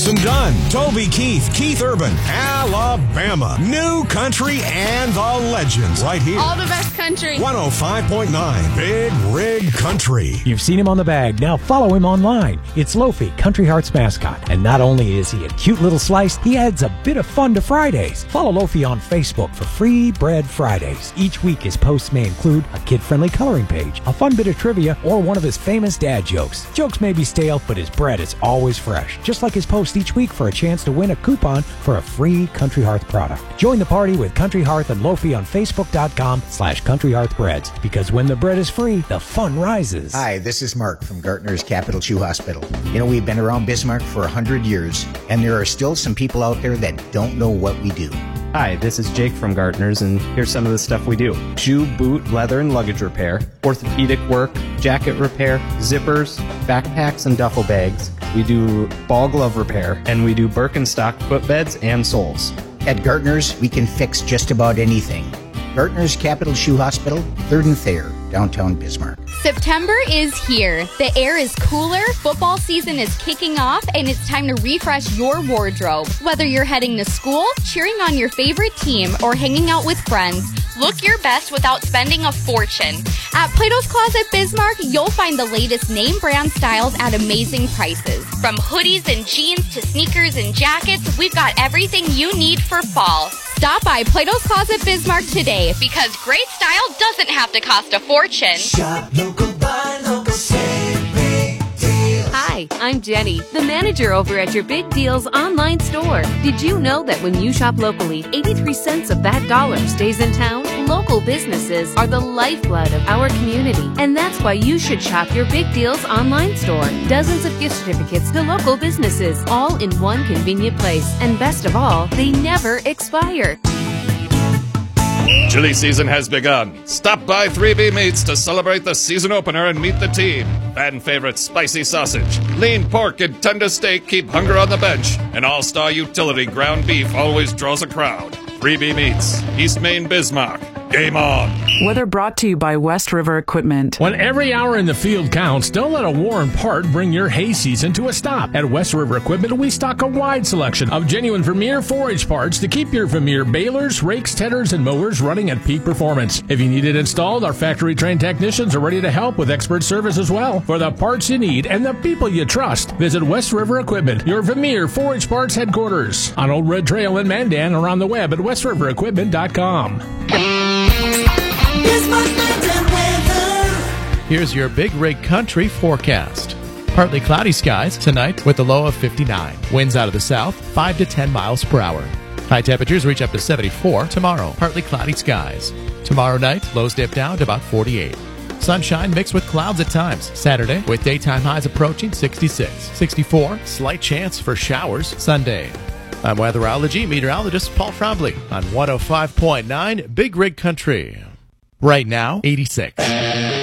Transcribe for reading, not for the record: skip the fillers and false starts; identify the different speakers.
Speaker 1: Jackson Dunn, Toby Keith, Keith Urban, Alabama. New country and the legends right here.
Speaker 2: All the best country.
Speaker 1: 105.9 Big Rig Country.
Speaker 3: You've seen him on the bag. Now follow him online. It's Lofi, Country Hearts mascot. And not only is he a cute little slice, he adds a bit of fun to Fridays. Follow Lofi on Facebook for Free Bread Fridays. Each week his posts may include a kid-friendly coloring page, a fun bit of trivia, or one of his famous dad jokes. Jokes may be stale, but his bread is always fresh. Just like his post each week for a chance to win a coupon for a free Country Hearth product. Join the party with Country Hearth and Lofi on Facebook.com/Country Hearth Breads. Because when the bread is free, the fun rises.
Speaker 4: Hi, this is Mark from Gartner's Capital Shoe Hospital. You know, we've been around Bismarck for 100 years, and there are still some people out there that don't know what we do.
Speaker 5: Hi, this is Jake from Gartner's, and here's some of the stuff we do. Shoe, boot, leather, and luggage repair, orthopedic work, jacket repair, zippers, backpacks, and duffel bags. We do ball glove repair, and we do Birkenstock footbeds and soles.
Speaker 4: At Gartner's, we can fix just about anything. Gartner's Capital Shoe Hospital, 3rd and Thayer, downtown Bismarck.
Speaker 6: September is here. The air is cooler, football season is kicking off, and it's time to refresh your wardrobe. Whether you're heading to school, cheering on your favorite team, or hanging out with friends, look your best without spending a fortune. At Plato's Closet Bismarck, you'll find the latest name brand styles at amazing prices. From hoodies and jeans to sneakers and jackets, we've got everything you need for fall. Stop by Plato's Closet Bismarck today, because great style doesn't have to cost a fortune.
Speaker 7: Shop local, buy local, save big deals.
Speaker 8: Hi, I'm Jenny, the manager over at your Big Deals online store. Did you know that when you shop locally, 83 cents of that dollar stays in town? Local businesses are the lifeblood of our community, and that's why you should shop your Big Deals online store. Dozens of gift certificates to local businesses, all in one convenient place. And best of all, they never expire.
Speaker 9: Chili season has begun. Stop by 3B Meats to celebrate the season opener and meet the team. Fan favorite spicy sausage, lean pork, and tender steak keep hunger on the bench. And all-star utility ground beef always draws a crowd. 3B Meats, East Main, Bismarck. Game on.
Speaker 10: Weather brought to you by West River Equipment.
Speaker 11: When every hour in the field counts, don't let a worn part bring your hay season to a stop. At West River Equipment, we stock a wide selection of genuine Vermeer 4-H parts to keep your Vermeer balers, rakes, tedders, and mowers running at peak performance. If you need it installed, our factory-trained technicians are ready to help with expert service as well. For the parts you need and the people you trust, visit West River Equipment, your Vermeer 4-H parts headquarters. On Old Red Trail in Mandan or on the web at westriverequipment.com.
Speaker 12: Here's your Big Rig Country forecast. Partly cloudy skies tonight with a low of 59. Winds out of the south, 5 to 10 miles per hour. High temperatures reach up to 74 tomorrow. Partly cloudy skies. Tomorrow night, lows dip down to about 48. Sunshine mixed with clouds at times. Saturday, with daytime highs approaching 66. 64, slight chance for showers Sunday. I'm weatherology meteorologist Paul Trombley on 105.9 Big Rig Country. Right now, 86.